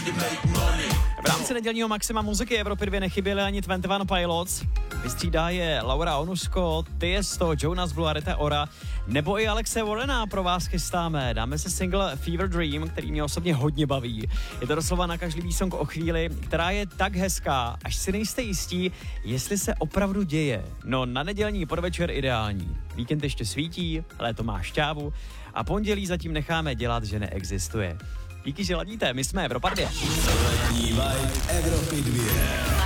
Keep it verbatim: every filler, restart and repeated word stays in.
V rámci nedělního maxima muziky Evropy dvě nechyběly ani dvacet jedna Pilots. Vystřídá je Laura Onusko, Tiesto, Jonas Blue a Rita Ora, nebo i Alexe Warrena pro vás chystáme. Dáme si single Fever Dream, který mě osobně hodně baví. Je to doslova nakažlivý song o chvíli, která je tak hezká, až si nejste jistí, jestli se opravdu děje. No na nedělní podvečer ideální. Víkend ještě svítí, léto má šťávu a pondělí zatím necháme dělat, že neexistuje. Díky, že ladíte, my jsme Evropa dvě. Letní vibe Evropy dvě.